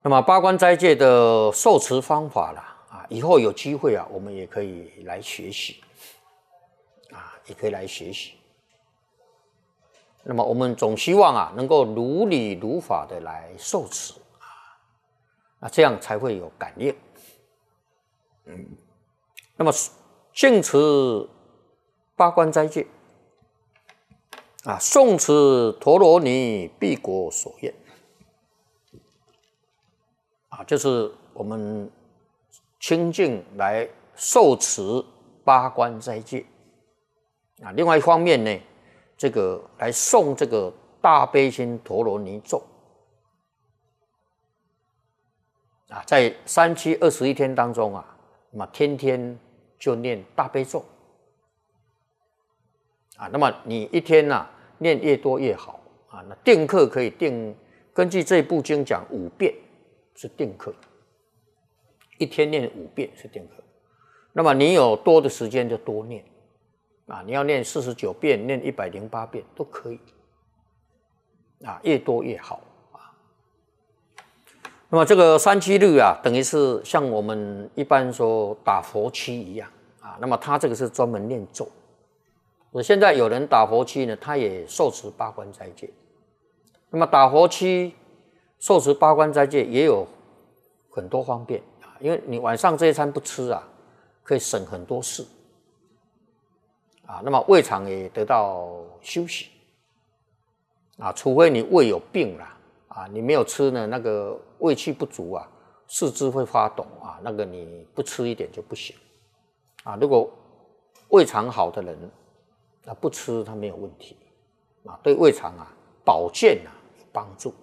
那么八关斋戒的受持方法啦，以后有机会我们也可以来学习，也可以来学习。那么我们总希望能够如理如法的来受持这样才会有感应。那么净持八关斋戒诵持陀罗尼必果所愿就是我们清净来受持八关斋戒另外一方面呢，这个来诵这个大悲心陀罗尼咒在3721天当中那么天天就念大悲咒那么你一天念越多越好那定课可以定，根据这部经讲5遍是定课，一天念5遍是定课。那么你有多的时间就多念你要念49遍，念108遍都可以越多越好那么这个3-7日等于是像我们一般说打佛七一样那么他这个是专门念咒。现在有人打佛七呢，他也受持八关斋戒。那么打佛七受持八关斋戒也有很多方便因为你晚上这一餐不吃可以省很多事那么胃肠也得到休息除非你胃有病你没有吃呢，那个胃气不足四肢会发抖那个你不吃一点就不行如果胃肠好的人不吃它没有问题对胃肠保健有帮助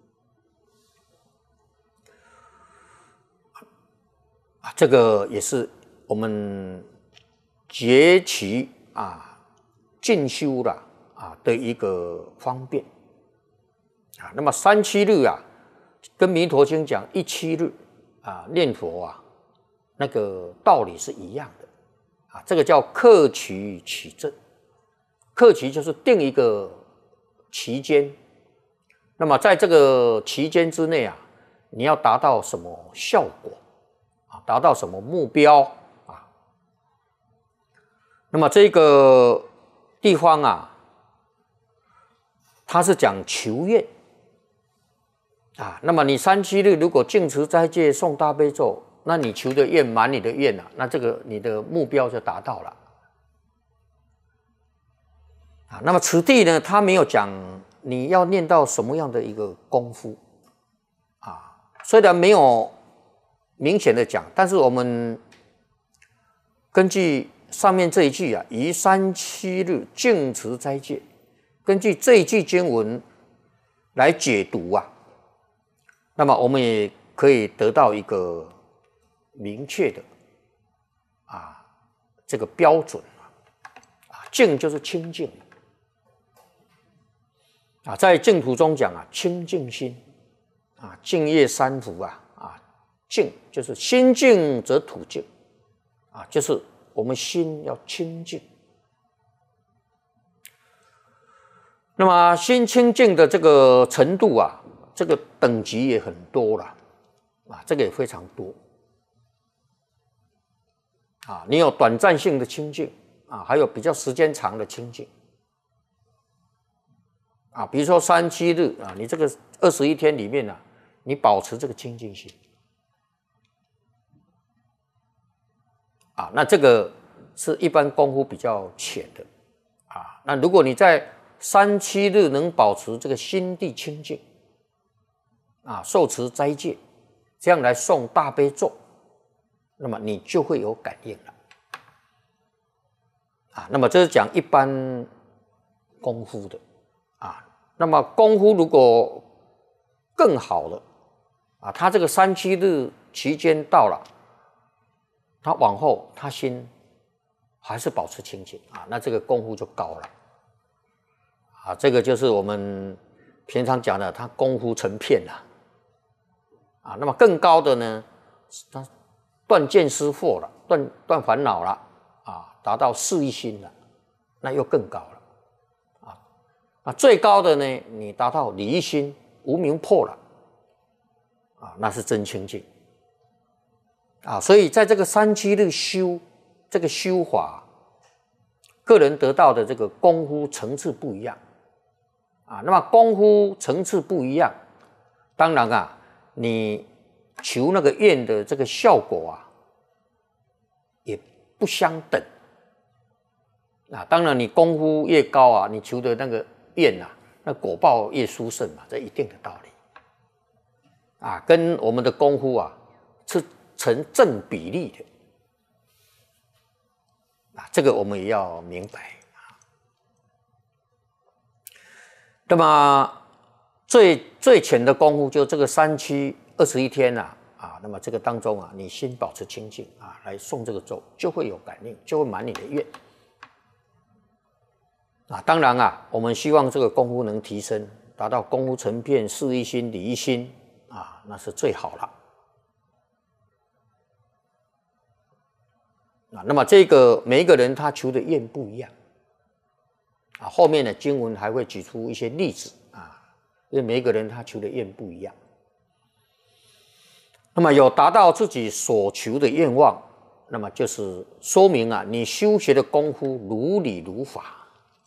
这个也是我们节期进修的一个方便那么3-7日跟弥陀经讲1-7日念佛那个道理是一样的这个叫克期起正。克期就是定一个期间，那么在这个期间之内你要达到什么效果达到什么目标那么这个地方它是讲求愿那么你3-7日如果净持斋戒诵大悲咒，那你求的愿满你的愿那这个你的目标就达到了那么此地呢，他没有讲你要念到什么样的一个功夫虽然没有明显的讲，但是我们根据上面这一句于3-7日净持斋戒，根据这一句经文来解读那么我们也可以得到一个明确的这个标准净就是清净在净土中讲清净心净业三福净就是心净则土净就是我们心要清净。那么心清净的这个程度这个等级也很多了这个也非常多你有短暂性的清净还有比较时间长的清净比如说3-7日你这个21天里面你保持这个清净心那这个是一般功夫比较浅的那如果你在3-7日能保持这个心地清净受持斋戒，这样来诵大悲咒，那么你就会有感应了那么这是讲一般功夫的那么功夫如果更好了他这个3-7日期间到了，他往后他心还是保持清净那这个功夫就高了这个就是我们平常讲的他功夫成片了那么更高的呢，他断见思惑了，断烦恼了达到四一心了，那又更高了最高的呢，你达到离心无明破了那是真清净所以在这个37日修这个修法，个人得到的这个功夫层次不一样那么功夫层次不一样，当然你求那个愿的这个效果也不相等当然你功夫越高你求的那个愿那果报越殊胜嘛，这一定的道理跟我们的功夫是成正比例的这个我们也要明白那么最浅的功夫就这个3721天那么这个当中你心保持清净来诵这个咒，就会有感应，就会满你的愿当然我们希望这个功夫能提升，达到功夫成片、事一心、理一心那是最好了那么这个每一个人他求的愿不一样后面的经文还会举出一些例子因为每一个人他求的愿不一样。那么有达到自己所求的愿望，那么就是说明你修学的功夫如理如法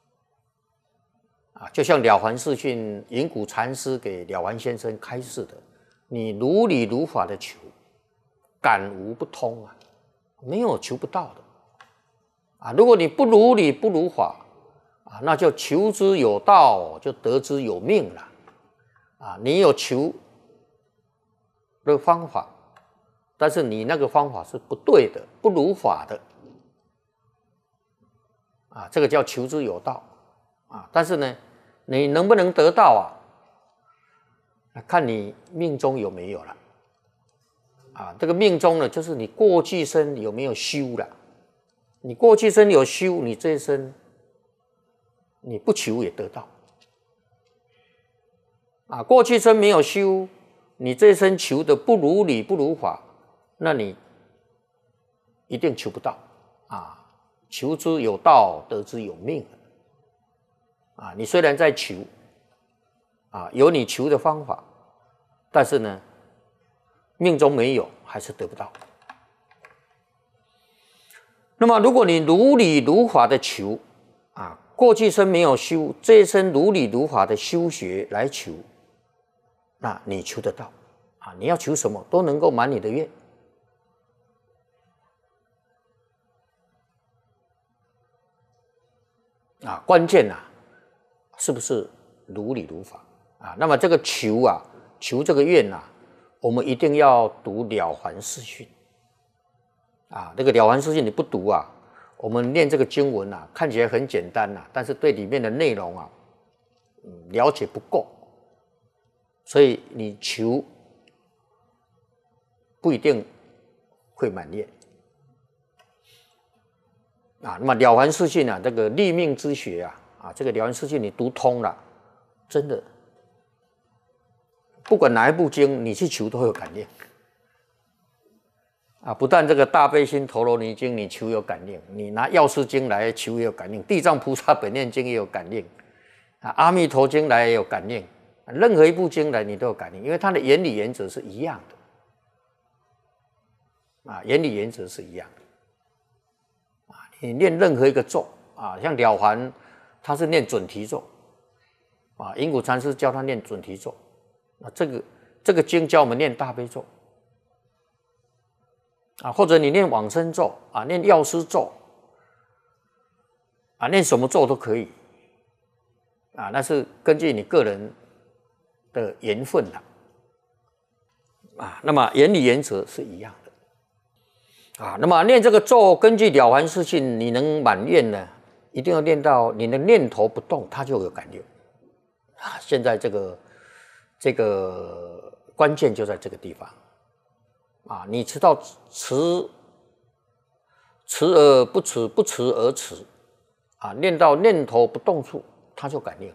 就像了凡四训云谷禅师给了凡先生开示的，你如理如法的求，感无不通没有求不到的如果你不如理不如法那就求之有道，就得之有命了你有求的方法，但是你那个方法是不对的，不如法的这个叫求之有道但是呢你能不能得到看你命中有没有了这个命中呢就是你过去生有没有修了，你过去生有修，你这一生你不求也得到过去生没有修，你这一生求的不如理不如法，那你一定求不到求之有道，得之有命你虽然在求有你求的方法，但是呢命中没有，还是得不到。那么如果你如理如法的求过去生没有修，这一生如理如法的修学来求，那你求得到你要求什么都能够满你的愿关键是不是如理如法那么这个求求这个愿我们一定要读了凡四训这个了凡四训你不读我们念这个经文看起来很简单但是对里面的内容了解不够，所以你求不一定会满愿那么了凡四训这个立命之学这个了凡四训你读通了，真的不管哪一部经你去求都会有感应不但这个大悲心陀罗尼经你求有感应，你拿药师经来求也有感应，地藏菩萨本愿经也有感应阿弥陀经来也有感应，任何一部经来你都有感应，因为它的原理原则是一样的原理原则是一样的你念任何一个咒像了凡他是念准提咒云谷禅师教他念准提咒这个经教我们念大悲咒或者你念往生咒念药师咒念什么咒都可以那是根据你个人的缘分那么原理原则是一样的那么念这个咒，根据了凡四训你能满愿呢，一定要念到你的念头不动，它就有感应现在这个关键就在这个地方你知道持而不持，不持而持念到念头不动处，它就感应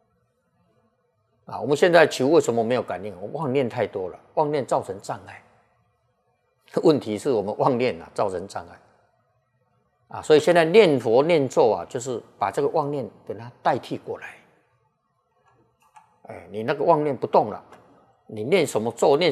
了我们现在求为什么没有感应？我们妄念太多了，妄念造成障碍。问题是我们妄念造成障碍所以现在念佛念咒就是把这个妄念给它代替过来。你那个妄念不动了，你念什么咒念